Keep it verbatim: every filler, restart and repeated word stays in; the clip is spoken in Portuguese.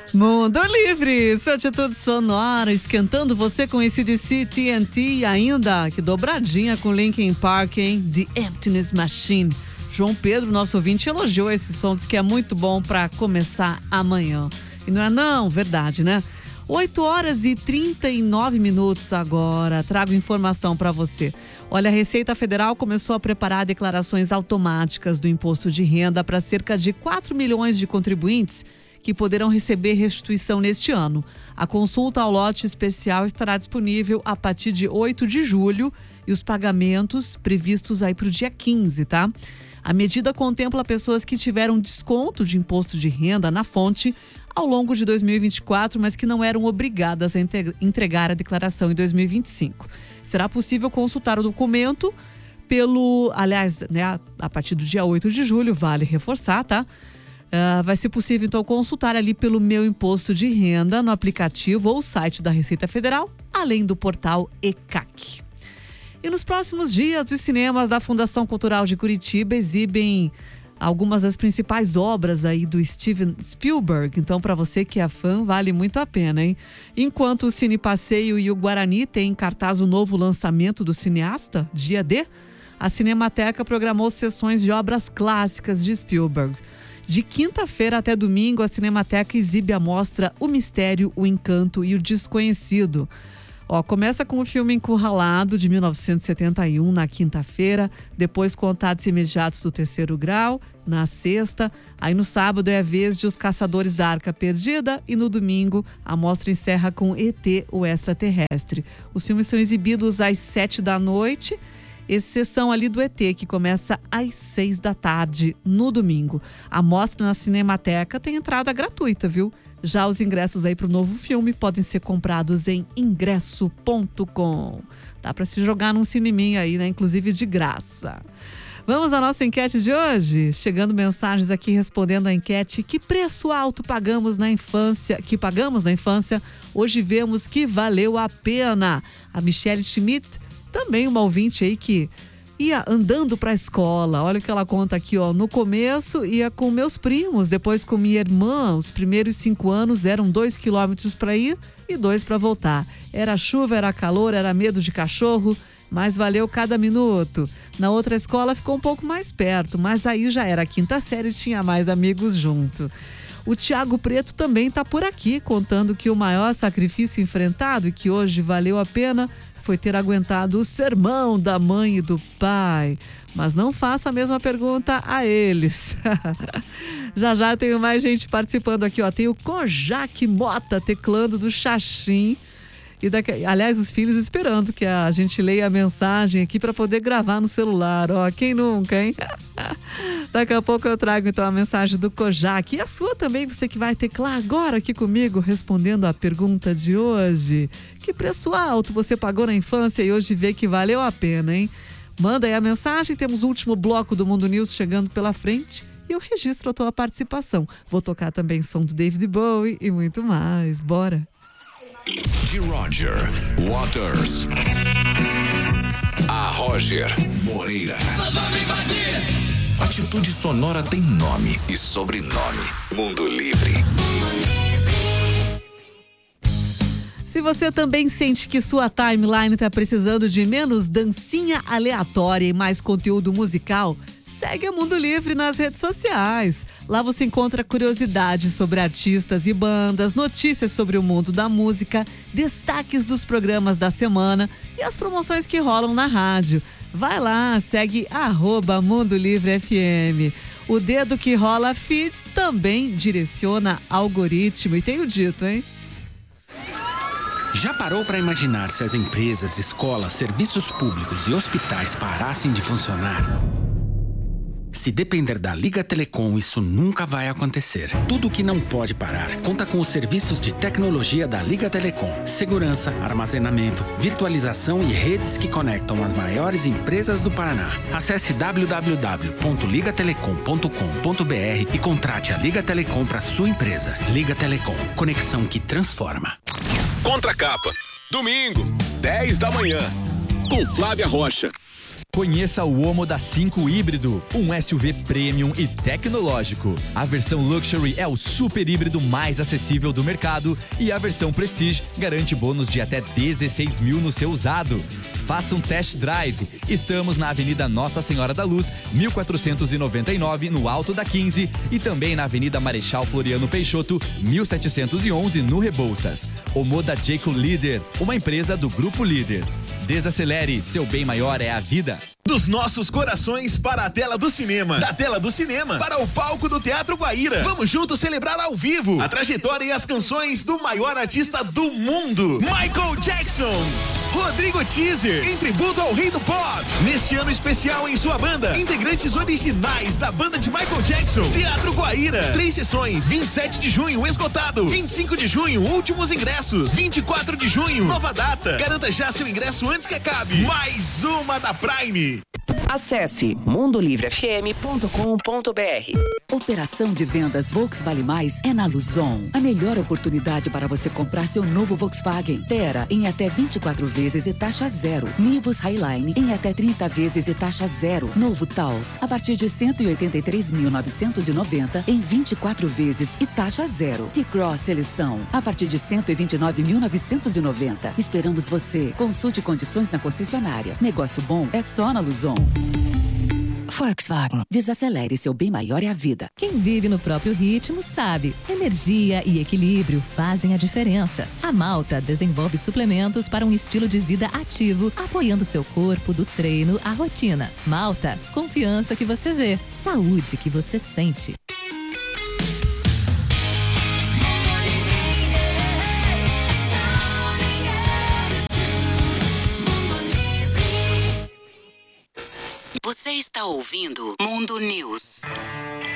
Mundo Livre, sua atitude sonora, esquentando você com esse D C, T N T e ainda que dobradinha com Linkin Park, hein? The Emptiness Machine. João Pedro, nosso ouvinte, elogiou esse som, diz que é muito bom para começar amanhã. E não é não, verdade, né? oito horas e trinta e nove minutos agora, trago informação para você. Olha, a Receita Federal começou a preparar declarações automáticas do imposto de renda para cerca de quatro milhões de contribuintes que poderão receber restituição neste ano. A consulta ao lote especial estará disponível a partir de oito de julho e os pagamentos previstos aí para o dia quinze, tá? A medida contempla pessoas que tiveram desconto de imposto de renda na fonte ao longo de dois mil e vinte e quatro, mas que não eram obrigadas a entregar a declaração em dois mil e vinte e cinco. Será possível consultar o documento pelo, aliás, né, a partir do dia oito de julho, vale reforçar, tá? Uh, vai ser possível, então, consultar ali pelo Meu Imposto de Renda no aplicativo ou site da Receita Federal, além do portal E C A C. E nos próximos dias, os cinemas da Fundação Cultural de Curitiba exibem algumas das principais obras aí do Steven Spielberg. Então, para você que é fã, vale muito a pena, hein? Enquanto o Cine Passeio e o Guarani têm em cartaz o novo lançamento do cineasta, Dia D, a Cinemateca programou sessões de obras clássicas de Spielberg. De quinta-feira até domingo, a Cinemateca exibe a mostra O Mistério, o Encanto e o Desconhecido. Ó, começa com o filme Encurralado, de mil novecentos e setenta e um, na quinta-feira. Depois, Contatos Imediatos do Terceiro Grau, na sexta. Aí no sábado é a vez de Os Caçadores da Arca Perdida. E no domingo, a mostra encerra com E T, o Extraterrestre. Os filmes são exibidos às sete da noite, exceção ali do E T, que começa às seis da tarde, no domingo. A mostra na Cinemateca tem entrada gratuita, viu? Já os ingressos aí para o novo filme podem ser comprados em ingresso ponto com. Dá para se jogar num cineminha aí, né? Inclusive de graça. Vamos à nossa enquete de hoje? Chegando mensagens aqui respondendo à enquete. Que preço alto pagamos na infância? Que pagamos na infância? Hoje vemos que valeu a pena. A Michelle Schmidt, também uma ouvinte aí que ia andando para a escola. Olha o que ela conta aqui, ó. No começo ia com meus primos, depois com minha irmã. Os primeiros cinco anos eram dois quilômetros para ir e dois para voltar. Era chuva, era calor, era medo de cachorro, mas valeu cada minuto. Na outra escola ficou um pouco mais perto, mas aí já era a quinta série e tinha mais amigos junto. O Tiago Preto também está por aqui, contando que o maior sacrifício enfrentado e que hoje valeu a pena foi ter aguentado o sermão da mãe e do pai. Mas não faça a mesma pergunta a eles. Já já tenho mais gente participando aqui, ó. Tem o Kojak Mota teclando do Xaxim. E daqui, aliás, os filhos esperando que a gente leia a mensagem aqui para poder gravar no celular. Ó, quem nunca, hein? Daqui a pouco eu trago então a mensagem do Kojak. E a sua também, você que vai teclar agora aqui comigo, respondendo a pergunta de hoje. Que preço alto você pagou na infância e hoje vê que valeu a pena, hein? Manda aí a mensagem, temos o último bloco do Mundo News chegando pela frente. E eu registro a tua participação. Vou tocar também som do David Bowie e muito mais. Bora! De Roger Waters a Roger Moreira. Atitude sonora tem nome e sobrenome. Mundo Livre. Se você também sente que sua timeline está precisando de menos dancinha aleatória e mais conteúdo musical, segue a Mundo Livre nas redes sociais. Lá você encontra curiosidades sobre artistas e bandas, notícias sobre o mundo da música, destaques dos programas da semana e as promoções que rolam na rádio. Vai lá, segue arroba Mundo Livre F M. O dedo que rola feeds também direciona algoritmo. E tenho dito, hein? Já parou para imaginar se as empresas, escolas, serviços públicos e hospitais parassem de funcionar? Se depender da Liga Telecom, isso nunca vai acontecer. Tudo que não pode parar conta com os serviços de tecnologia da Liga Telecom. Segurança, armazenamento, virtualização e redes que conectam as maiores empresas do Paraná. Acesse w w w ponto liga telecom ponto com ponto b r e contrate a Liga Telecom para sua empresa. Liga Telecom, conexão que transforma. Contracapa, domingo, dez da manhã, com Flávia Rocha. Conheça o Omoda cinco Híbrido, um S U V premium e tecnológico. A versão Luxury é o super híbrido mais acessível do mercado e a versão Prestige garante bônus de até dezesseis mil no seu usado. Faça um test drive. Estamos na Avenida Nossa Senhora da Luz, mil quatrocentos e noventa e nove, no Alto da quinze, e também na Avenida Marechal Floriano Peixoto, mil setecentos e onze, no Rebouças. Omoda Jayco Líder, uma empresa do Grupo Líder. Desacelere, seu bem maior é a vida. Dos nossos corações para a tela do cinema. Da tela do cinema para o palco do Teatro Guaíra. Vamos juntos celebrar ao vivo a trajetória e as canções do maior artista do mundo, Michael Jackson. Rodrigo Teaser, em tributo ao rei do pop. Neste ano especial em sua banda, integrantes originais da banda de Michael Jackson. Teatro Guaíra. Três sessões. vinte e sete de junho, esgotado. vinte e cinco de junho, últimos ingressos. vinte e quatro de junho, nova data. Garanta já seu ingresso antes que acabe. Mais uma da Prime. Acesse mundo livre f m ponto com ponto b r. Operação de vendas Volkswagen Mais é na Luzon. A melhor oportunidade para você comprar seu novo Volkswagen. Terra em até vinte e quatro vezes e taxa zero. Nivus Highline em até trinta vezes e taxa zero. Novo Taos a partir de cento e oitenta e três mil novecentos e noventa em vinte e quatro vezes e taxa zero. T-Cross Seleção a partir de cento e vinte e nove mil novecentos e noventa. Esperamos você. Consulte condições na concessionária. Negócio bom é só na Luzon. Volkswagen. Desacelere, seu bem maior é a vida. Quem vive no próprio ritmo sabe. Energia e equilíbrio fazem a diferença. A Malta desenvolve suplementos para um estilo de vida ativo, apoiando seu corpo do treino à rotina. Malta, confiança que você vê, saúde que você sente. Você está ouvindo Mundo News.